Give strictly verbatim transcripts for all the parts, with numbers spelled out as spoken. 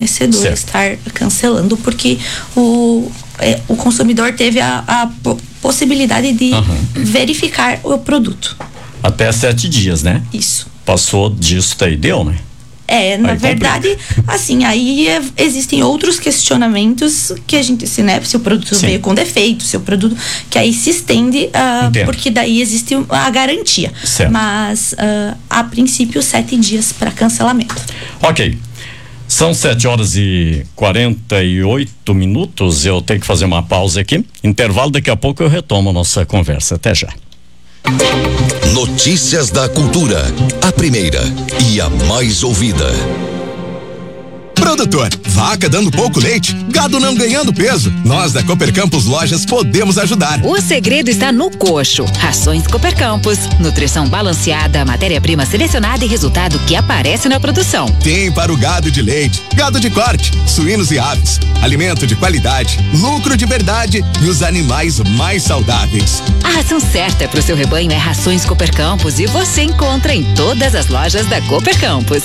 fornecedor certo. Estar cancelando, porque o, é, o consumidor teve a, a possibilidade de uhum. verificar o produto. Até sete dias, né? Isso. Passou disso daí, deu, né? É, na aí verdade, complica. Assim, aí é, existem outros questionamentos que a gente, se, né, se o produto Sim. veio com defeito, se o produto, que aí se estende, uh, porque daí existe a garantia. Certo. Mas, uh, a princípio, sete dias para cancelamento. Ok. São sete horas e quarenta e oito minutos, eu tenho que fazer uma pausa aqui. Intervalo, daqui a pouco eu retomo a nossa conversa. Até já. Notícias da cultura, a primeira e a mais ouvida. Produtor, vaca dando pouco leite, gado não ganhando peso. Nós da Cooper Campos Lojas podemos ajudar. O segredo está no coxo. Rações Cooper Campos, nutrição balanceada, matéria-prima selecionada e resultado que aparece na produção. Tem para o gado de leite, gado de corte, suínos e aves, alimento de qualidade, lucro de verdade e os animais mais saudáveis. A ração certa para o seu rebanho é Rações Cooper Campos e você encontra em todas as lojas da Cooper Campos.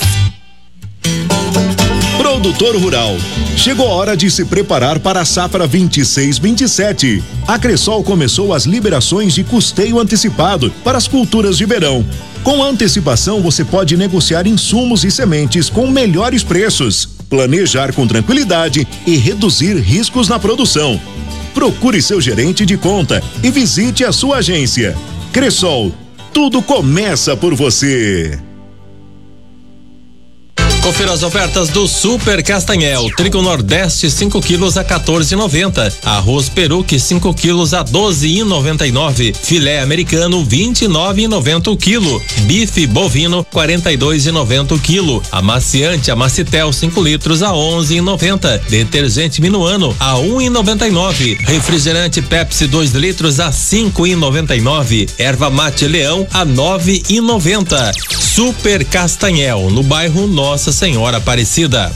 Produtor rural, chegou a hora de se preparar para a safra vinte e seis vinte e sete. A Cressol começou as liberações de custeio antecipado para as culturas de verão. Com antecipação, você pode negociar insumos e sementes com melhores preços, planejar com tranquilidade e reduzir riscos na produção. Procure seu gerente de conta e visite a sua agência. Cressol, tudo começa por você. Confira as ofertas do Super Castanhel. Trigo Nordeste cinco quilos a quatorze e noventa. Arroz Peruque cinco quilos a doze e noventa e nove. Filé americano vinte e nove e noventa o quilo. Bife bovino quarenta e dois e noventa o quilo. Amaciante Amacitel cinco litros a onze e noventa. Detergente Minuano a um e noventa e nove. Refrigerante Pepsi dois litros a cinco e noventa e nove. Erva Mate Leão a nove e noventa. Super Castanhel, no bairro Nossa Senhora Aparecida.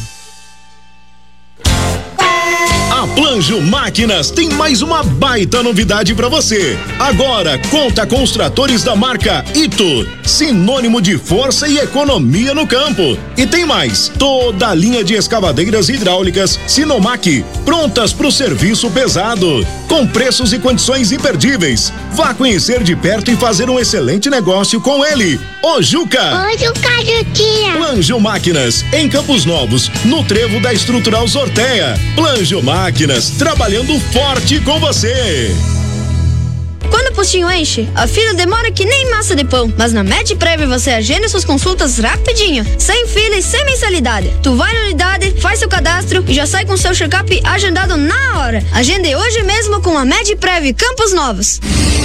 A Planjo Máquinas tem mais uma baita novidade para você. Agora conta com os tratores da marca Ito, sinônimo de força e economia no campo. E tem mais, toda a linha de escavadeiras hidráulicas Sinomac, prontas para o serviço pesado, com preços e condições imperdíveis. Vá conhecer de perto e fazer um excelente negócio com ele, o Juca. Oi, Juca, Juquinha. Planjo Máquinas, em Campos Novos, no trevo da Estrutural Sorteia. Planjo Máquinas, trabalhando forte com você. Quando o postinho enche, a fila demora que nem massa de pão. Mas na MedPrev você agenda suas consultas rapidinho, sem fila e sem mensalidade. Tu vai na unidade, faz seu cadastro e já sai com seu check-up agendado na hora. Agende hoje mesmo com a MedPrev Campos Novos.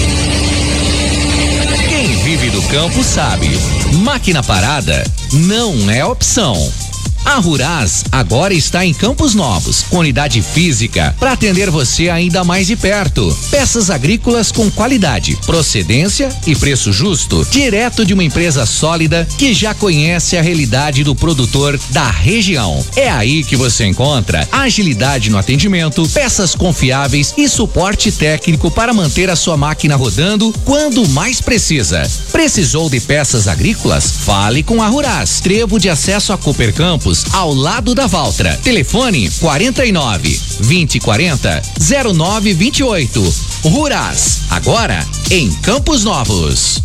Quem vive do campo sabe, máquina parada não é opção. A Ruraz agora está em Campos Novos, com unidade física para atender você ainda mais de perto. Peças agrícolas com qualidade, procedência e preço justo, direto de uma empresa sólida que já conhece a realidade do produtor da região. É aí que você encontra agilidade no atendimento, peças confiáveis e suporte técnico para manter a sua máquina rodando quando mais precisa. Precisou de peças agrícolas? Fale com a Ruraz. Trevo de acesso a Cooper Campos, ao lado da Valtra. Telefone quarenta e nove, vinte e quarenta, zero nove vinte e oito. Ruraz, agora em Campos Novos.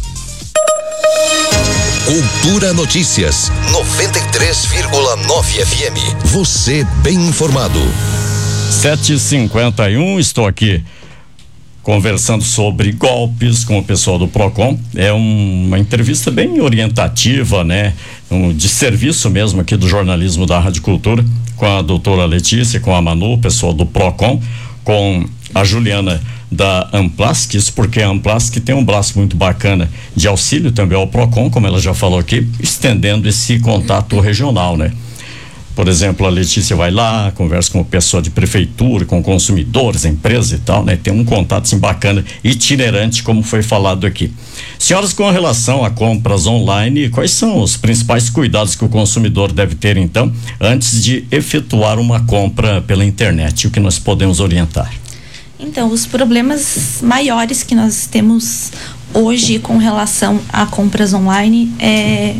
Cultura Notícias, noventa e três vírgula nove F M. Você bem informado. sete e cinquenta e um, estou aqui conversando sobre golpes com o pessoal do Procon. É um, uma entrevista bem orientativa, né? Um, de serviço mesmo aqui do jornalismo da Rádio Cultura, com a doutora Letícia, com a Manu, o pessoal do Procon, com a Juliana da Amplasc, isso porque a Amplasc tem um braço muito bacana de auxílio também ao Procon, como ela já falou aqui, estendendo esse contato regional, né? Por exemplo, a Letícia vai lá, conversa com o pessoal de prefeitura, com consumidores, empresas e tal, né? Tem um contato assim bacana, itinerante, como foi falado aqui. Senhoras, com relação a compras online, quais são os principais cuidados que o consumidor deve ter, então, antes de efetuar uma compra pela internet? O que nós podemos orientar? Então, os problemas maiores que nós temos hoje com relação a compras online é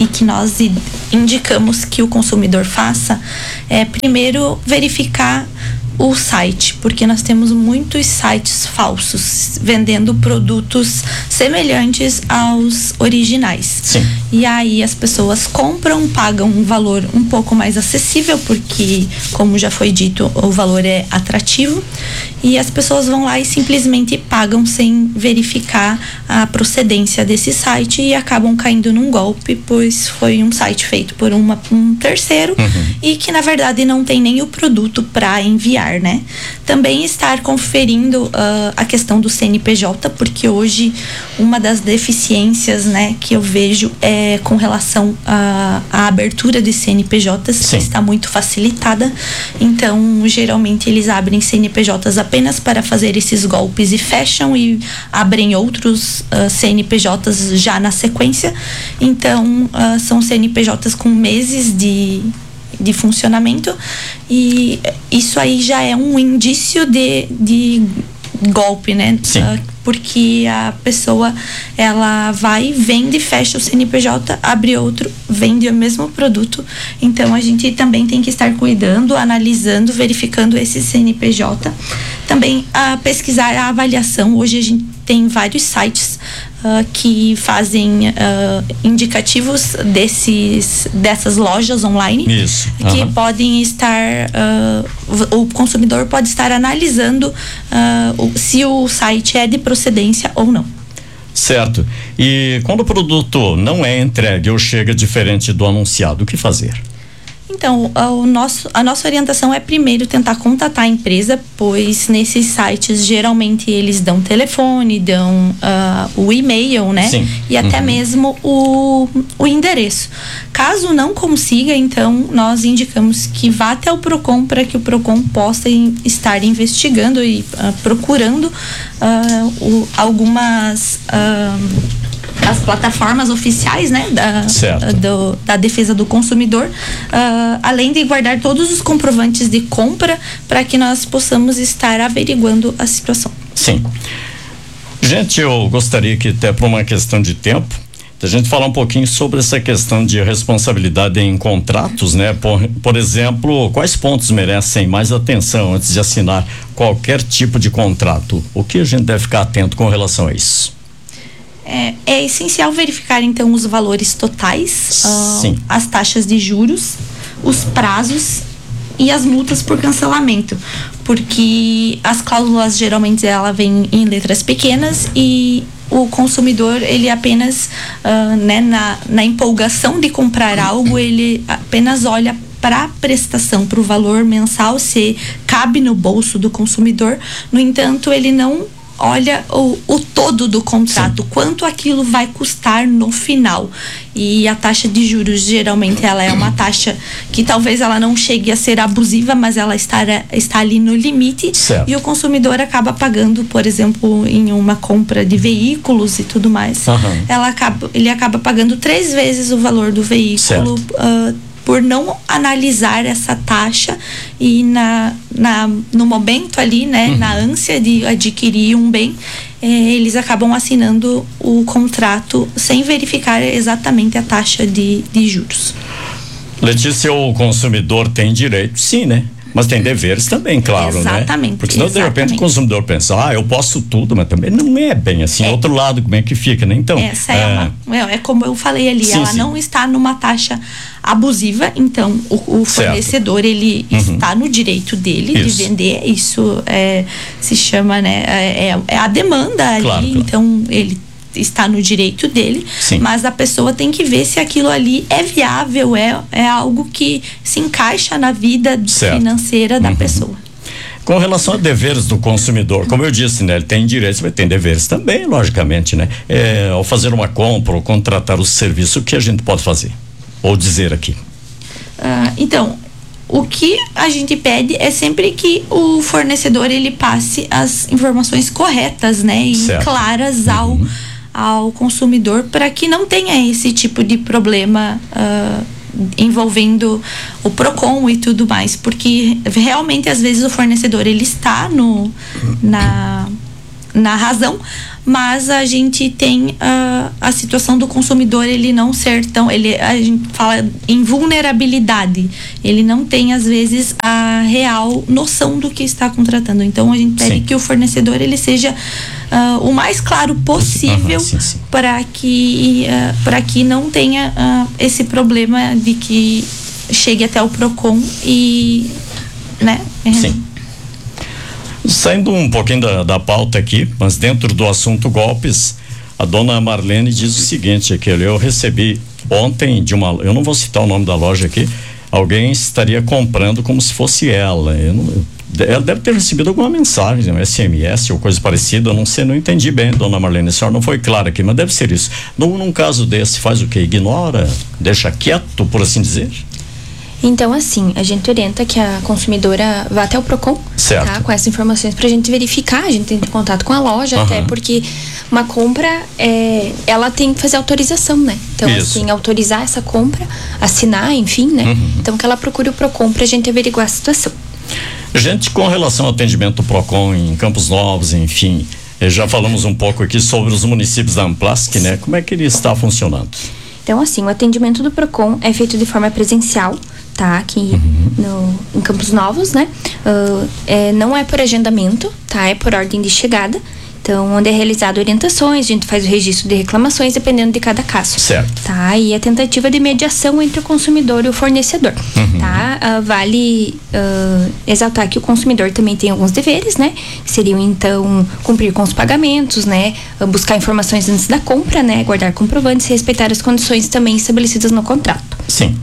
e que nós indicamos que o consumidor faça é primeiro verificar o site, porque nós temos muitos sites falsos vendendo produtos semelhantes aos originais. Sim. E aí as pessoas compram, pagam um valor um pouco mais acessível, porque, como já foi dito, o valor é atrativo, e as pessoas vão lá e simplesmente pagam sem verificar a procedência desse site e acabam caindo num golpe, pois foi um site feito por uma, um terceiro uhum. e que na verdade não tem nem o produto para enviar, né? Também estar conferindo uh, a questão do C N P J, porque hoje uma das deficiências, né, que eu vejo é com relação à, à abertura de C N P Js, Sim. que está muito facilitada. Então, geralmente eles abrem C N P Js apenas para fazer esses golpes e fecham e abrem outros uh, C N P Js já na sequência. Então, uh, são C N P Js com meses de de funcionamento, e isso aí já é um indício de, de golpe, né? Sim. Uh, porque a pessoa, ela vai, vende, fecha o C N P J, abre outro, vende o mesmo produto. Então a gente também tem que estar cuidando, analisando, verificando esse C N P J. Também a pesquisar a avaliação. Hoje a gente tem vários sites uh, que fazem uh, indicativos desses, dessas lojas online. Isso. Que uhum. podem estar, uh, o consumidor pode estar analisando uh, se o site é de procedência ou não. Certo. E quando o produto não é entregue ou chega diferente do anunciado, o que fazer? Então, o nosso, a nossa orientação é primeiro tentar contatar a empresa, pois nesses sites geralmente eles dão telefone, dão uh, o e-mail, né? Sim. E até uhum. mesmo o, o endereço. Caso não consiga, então nós indicamos que vá até o Procon para que o Procon possa in, estar investigando e uh, procurando uh, o, algumas uh, as plataformas oficiais, né, da, do, da defesa do consumidor, uh, além de guardar todos os comprovantes de compra para que nós possamos estar averiguando a situação. Sim. Gente, eu gostaria que até por uma questão de tempo, a gente falar um pouquinho sobre essa questão de responsabilidade em contratos, né? Por, por exemplo, quais pontos merecem mais atenção antes de assinar qualquer tipo de contrato? O que a gente deve ficar atento com relação a isso? É, é essencial verificar então os valores totais, uh, as taxas de juros, os prazos e as multas por cancelamento, porque as cláusulas geralmente ela vem em letras pequenas e o consumidor ele apenas uh, né, na, na empolgação de comprar algo, ele apenas olha para a prestação, para o valor mensal, se cabe no bolso do consumidor. No entanto, ele não olha o, o todo do contrato, Sim. quanto aquilo vai custar no final. E a taxa de juros, geralmente, ela é uma taxa que talvez ela não chegue a ser abusiva, mas ela está, está ali no limite. Certo. E o consumidor acaba pagando, por exemplo, em uma compra de veículos e tudo mais, uhum. ela acaba, ele acaba pagando três vezes o valor do veículo, uh, por não analisar essa taxa e na, na, no momento ali, né, uhum. na ânsia de adquirir um bem, eh, eles acabam assinando o contrato sem verificar exatamente a taxa de, de juros. Letícia, o consumidor tem direito, sim, né? Mas tem deveres também, claro, exatamente, né? Exatamente. Porque senão, de repente, o consumidor pensa, ah, eu posso tudo, mas também não é bem assim. É. Outro lado, como é que fica, né? Então, essa é, é, uma, é como eu falei ali, sim, ela sim. não está numa taxa abusiva, então o, o fornecedor, ele uhum. está no direito dele isso. de vender, isso é, se chama, né, é, é a demanda ali, claro, claro. Então ele está no direito dele, Sim. mas a pessoa tem que ver se aquilo ali é viável, é, é algo que se encaixa na vida certo. Financeira da uhum. pessoa. Com relação a deveres do consumidor, como eu disse, né, ele tem direitos, mas tem deveres também, logicamente, né? É, ao fazer uma compra ou contratar o serviço, o que a gente pode fazer? Ou dizer aqui? Uh, então, o que a gente pede é sempre que o fornecedor ele passe as informações corretas, né, e certo. Claras ao uhum. ao consumidor, para que não tenha esse tipo de problema uh, envolvendo o Procon e tudo mais, porque realmente às vezes o fornecedor ele está no na na razão, mas a gente tem uh, a situação do consumidor ele não ser tão, ele, a gente fala em vulnerabilidade, ele não tem às vezes a real noção do que está contratando, então a gente pede sim. que o fornecedor ele seja uh, o mais claro possível uhum, para que uh, para que não tenha uh, esse problema de que chegue até o Procon e, né? Sim. Saindo um pouquinho da, da pauta aqui, mas dentro do assunto golpes, a dona Marlene diz o seguinte, que eu recebi ontem de uma, eu não vou citar o nome da loja aqui, alguém estaria comprando como se fosse ela. Eu não, ela deve ter recebido alguma mensagem, um S M S ou coisa parecida, eu não sei, não entendi bem, dona Marlene, a senhora não foi clara aqui, mas deve ser isso. Num, num caso desse, faz o quê? Ignora? Deixa quieto, por assim dizer? Então, assim, a gente orienta que a consumidora vá até o Procon, certo, tá? Com essas informações pra gente verificar, a gente tem contato com a loja, uhum. até porque uma compra, é, ela tem que fazer autorização, né? Então, isso. assim, autorizar essa compra, assinar, enfim, né? Uhum. Então, que ela procure o Procon pra gente averiguar a situação. Gente, com relação ao atendimento do Procon em Campos Novos, enfim, já falamos um pouco aqui sobre os municípios da Amplasc, né? Como é que ele está funcionando? Então, assim, o atendimento do Procon é feito de forma presencial, tá? Aqui uhum. no, em Campos Novos, né? Uh, é, não é por agendamento, tá? É por ordem de chegada. Então, onde é realizado orientações, a gente faz o registro de reclamações dependendo de cada caso. Certo. Tá? E a tentativa de mediação entre o consumidor e o fornecedor. Uhum. Tá? Uh, vale uh, exaltar que o consumidor também tem alguns deveres, né? Que seriam, então, cumprir com os pagamentos, né? Uh, buscar informações antes da compra, né? Guardar comprovantes e respeitar as condições também estabelecidas no contrato. Sim.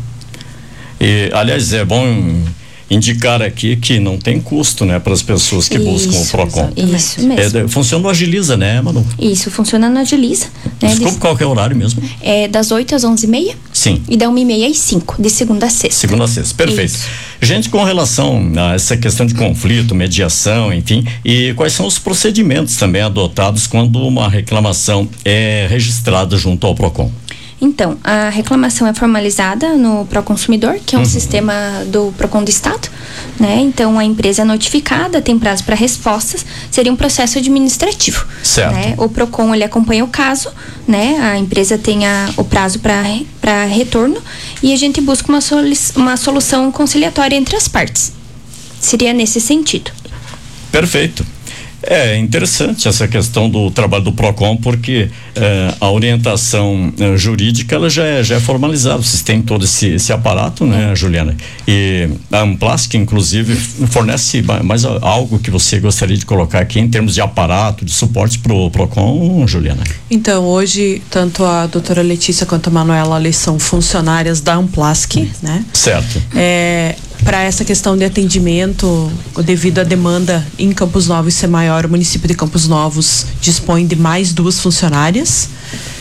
E, aliás, é bom indicar aqui que não tem custo, né, para as pessoas que isso, buscam o Procon. Isso mesmo. É, funciona no Agiliza, né, Manu? Isso, funciona no Agiliza. Né? Desculpa, de, qual que é o horário mesmo? É das oito às onze e meia. Sim. E da uma e meia às cinco, de segunda a sexta. Segunda a sexta, perfeito. Isso. Gente, com relação a essa questão de conflito, mediação, enfim, e quais são os procedimentos também adotados quando uma reclamação é registrada junto ao Procon? Então, a reclamação é formalizada no Proconsumidor, que é um uhum. sistema do Procon do Estado, né? Então, a empresa é notificada, tem prazo para respostas, seria um processo administrativo. Certo. Né? O Procon, ele acompanha o caso, né? A empresa tem a, o prazo para retorno e a gente busca uma, solu uma solução conciliatória entre as partes. Seria nesse sentido. Perfeito. É interessante essa questão do trabalho do Procon, porque eh, a orientação eh, jurídica ela já é, já é formalizada. Vocês têm todo esse, esse aparato, né, Juliana? E a Amplasc, inclusive, fornece mais algo que você gostaria de colocar aqui em termos de aparato, de suporte para o Procon, Juliana? Então, hoje, tanto a doutora Letícia quanto a Manuela, eles são funcionárias da Amplasc, hum. né? Certo. É, para essa questão de atendimento, devido à demanda em Campos Novos ser maior, o município de Campos Novos dispõe de mais duas funcionárias,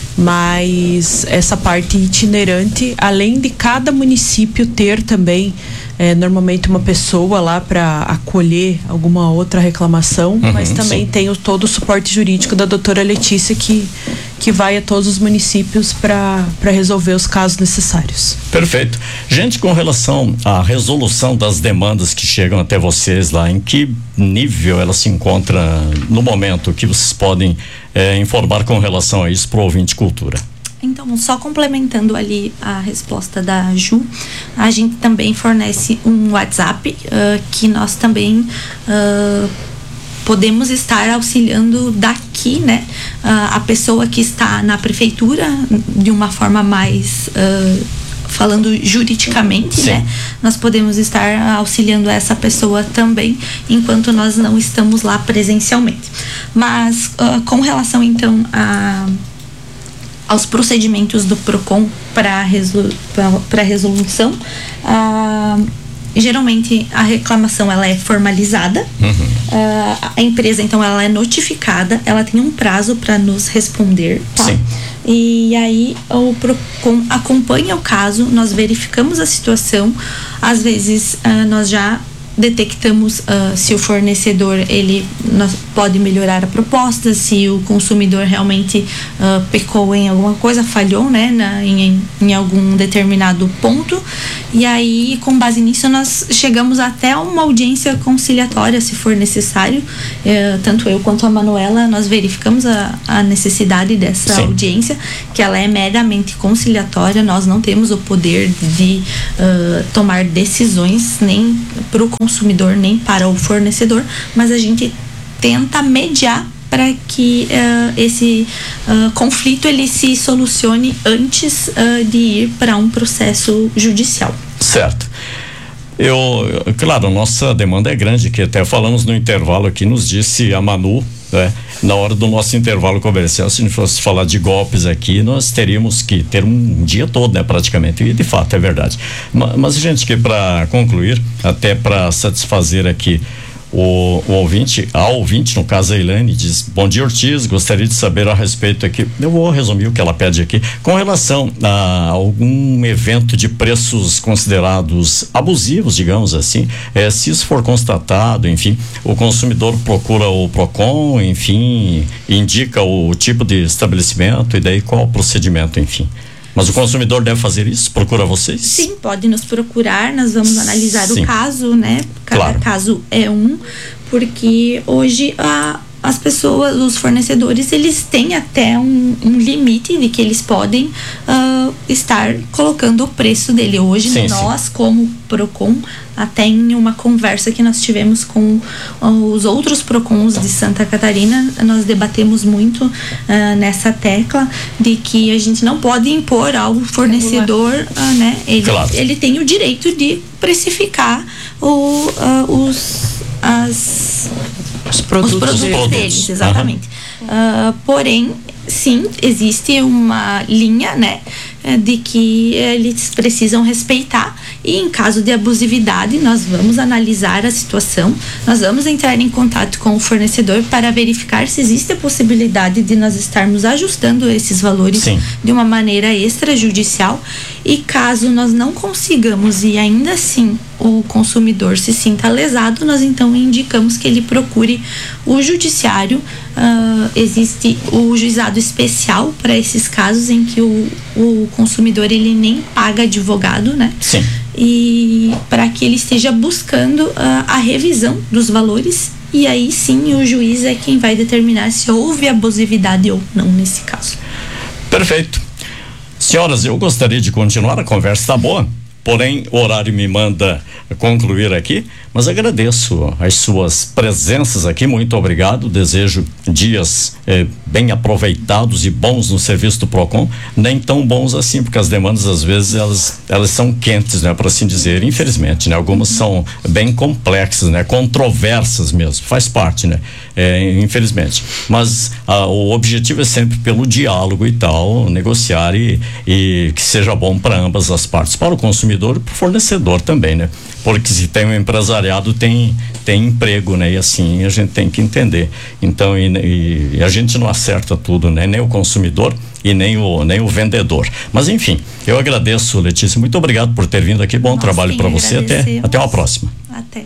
mas essa parte itinerante, além de cada município ter também é, normalmente uma pessoa lá para acolher alguma outra reclamação, uhum, mas também sim. tem o, todo o suporte jurídico da doutora Letícia que, que vai a todos os municípios para resolver os casos necessários. Perfeito. Gente, com relação à resolução das demandas que chegam até vocês lá, em que nível ela se encontra no momento que vocês podem é, informar com relação a isso para o ouvinte cultura? Então, só complementando ali a resposta da Ju, a gente também fornece um WhatsApp uh, que nós também uh, podemos estar auxiliando daqui, né? Uh, a pessoa que está na prefeitura de uma forma mais uh, falando juridicamente, Sim. né? Nós podemos estar auxiliando essa pessoa também, enquanto nós não estamos lá presencialmente. Mas uh, com relação então a aos procedimentos do Procon para resolu para resolução, ah, geralmente a reclamação ela é formalizada, uhum. ah, a empresa então ela é notificada, ela tem um prazo para nos responder, tá? Sim. E aí o Procon acompanha o caso, nós verificamos a situação, às vezes ah, nós já detectamos uh, se o fornecedor ele nós, pode melhorar a proposta, se o consumidor realmente uh, pecou em alguma coisa, falhou, né, na, em, em algum determinado ponto, e aí com base nisso nós chegamos até uma audiência conciliatória, se for necessário. Uh, tanto eu quanto a Manuela, nós verificamos a, a necessidade dessa Sim. audiência, que ela é meramente conciliatória, nós não temos o poder de uh, tomar decisões nem para o consumidor nem para o fornecedor, mas a gente tenta mediar para que uh, esse uh, conflito ele se solucione antes uh, de ir para um processo judicial. Certo. Eu, claro, nossa demanda é grande, que até falamos no intervalo aqui, nos disse a Manu, né? Na hora do nosso intervalo comercial, se a gente fosse falar de golpes aqui, nós teríamos que ter um dia todo, né, praticamente, e de fato é verdade. Mas, mas gente, que para concluir, até para satisfazer aqui O, o ouvinte, a ouvinte, no caso a Elaine, diz: bom dia, Ortiz, gostaria de saber a respeito aqui, eu vou resumir o que ela pede aqui, com relação a algum evento de preços considerados abusivos, digamos assim, é, se isso for constatado, enfim, o consumidor procura o PROCON, enfim, indica o tipo de estabelecimento e daí qual o procedimento, enfim. Mas o consumidor deve fazer isso? Procura vocês? Sim, pode nos procurar, nós vamos analisar Sim. o caso, né? Cada claro. caso é um, porque hoje a, as pessoas, os fornecedores, eles têm até um, um limite de que eles podem uh, estar colocando o preço dele. Hoje sim, nós, sim. como PROCON, até em uma conversa que nós tivemos com os outros PROCONs de Santa Catarina, nós debatemos muito uh, nessa tecla de que a gente não pode impor ao fornecedor, uh, né? Ele, claro. ele tem o direito de precificar o, uh, os, as, os produtos, os produtos deles, deles exatamente. Uhum. Uh, porém, sim, existe uma linha, né, de que eles precisam respeitar, e em caso de abusividade nós vamos analisar a situação, nós vamos entrar em contato com o fornecedor para verificar se existe a possibilidade de nós estarmos ajustando esses valores Sim. de uma maneira extrajudicial, e caso nós não consigamos e ainda assim o consumidor se sinta lesado, nós então indicamos que ele procure o judiciário. Uh, existe o juizado especial para esses casos em que o, o consumidor ele nem paga advogado, né? Sim. E para que ele esteja buscando uh, a revisão dos valores, e aí sim o juiz é quem vai determinar se houve abusividade ou não nesse caso. Perfeito. Senhoras, eu gostaria de continuar, a conversa está boa, porém o horário me manda concluir aqui, mas agradeço as suas presenças aqui, muito obrigado, desejo dias eh, bem aproveitados e bons no serviço do PROCON, nem tão bons assim, porque as demandas às vezes elas, elas são quentes, né, por assim dizer, infelizmente, né, algumas são bem complexas, né, controversas mesmo, faz parte, né, é, infelizmente, mas ah, o objetivo é sempre pelo diálogo e tal, negociar e, e que seja bom para ambas as partes, para o consumidor e para o fornecedor também, né, porque se tem um empresariado tem tem emprego, né, e assim a gente tem que entender, então e, e a gente não acerta tudo, né, nem o consumidor e nem o nem o vendedor, mas enfim, eu agradeço, Letícia, muito obrigado por ter vindo aqui, bom Nós trabalho para você, até até uma próxima. Até.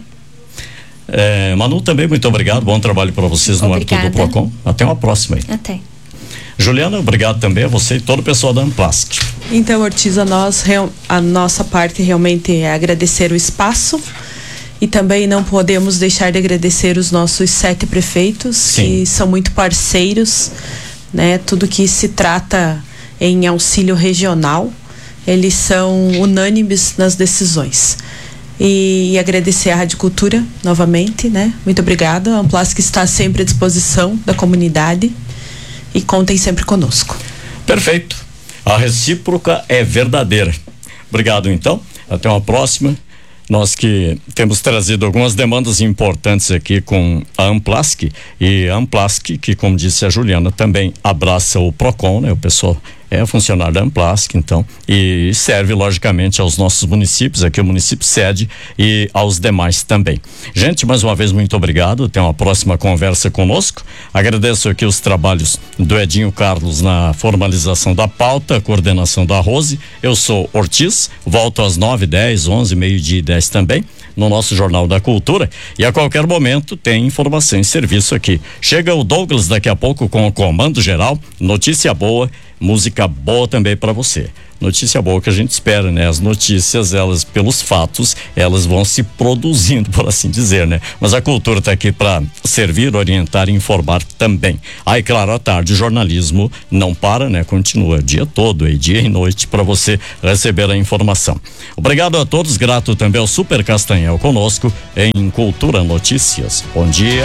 É, Manu, também muito obrigado, bom trabalho para vocês no âmbito do PROCON, até uma próxima aí. Até. Juliana, obrigado também a você e todo o pessoal da Amplast. Então, Ortiz, a, nós, a nossa parte realmente é agradecer o espaço, e também não podemos deixar de agradecer os nossos sete prefeitos, Sim. que são muito parceiros, né? Tudo que se trata em auxílio regional, eles são unânimes nas decisões. E, e agradecer a Rádio Cultura novamente, né? Muito obrigada. A Amplast está sempre à disposição da comunidade, e contem sempre conosco. Perfeito. A recíproca é verdadeira. Obrigado, então. Até uma próxima. Nós que temos trazido algumas demandas importantes aqui com a Amplast, e a Amplast, que como disse a Juliana, também abraça o PROCON, né? O pessoal é funcionário da Amplast, então, e serve logicamente aos nossos municípios, aqui o município sede, e aos demais também. Gente, mais uma vez muito obrigado, até uma próxima conversa conosco. Agradeço aqui os trabalhos do Edinho Carlos na formalização da pauta, a coordenação da Rose. Eu sou Ortiz, volto às nove, dez, onze, meio-dia e dez também. no nosso Jornal da Cultura e a qualquer momento tem informação e serviço aqui. Chega o Douglas daqui a pouco com o comando geral, notícia boa, música boa também para você. Notícia boa que a gente espera, né? As notícias, elas, pelos fatos, elas vão se produzindo, por assim dizer, né? Mas a cultura está aqui para servir, orientar e informar também. Aí, claro, à tarde o jornalismo não para, né? Continua o dia todo, aí, dia e noite, para você receber a informação. Obrigado a todos, grato também ao Super Castanhel conosco em Cultura Notícias. Bom dia.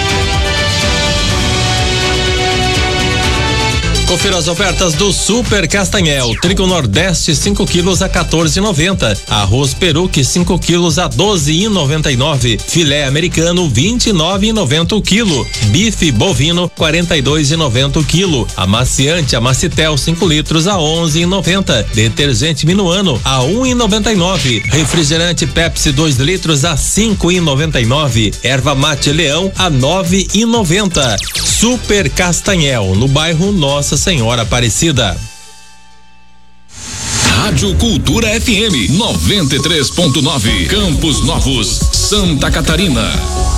Confira as ofertas do Super Castanhel. Trigo Nordeste cinco quilos a quatorze e noventa. Arroz Peruque cinco quilos a doze e noventa e nove. Filé americano vinte e nove e noventa o quilo. Bife bovino quarenta e dois e noventa o quilo. Amaciante Amacitel cinco litros a onze e noventa. Detergente Minuano a um e noventa e nove. Refrigerante Pepsi dois litros a cinco e noventa e nove. Erva Mate Leão a nove e noventa. Super Castanhel, no bairro Nossa Senhora Aparecida. Rádio Cultura F M noventa e três ponto nove, Campos Novos, Santa Catarina.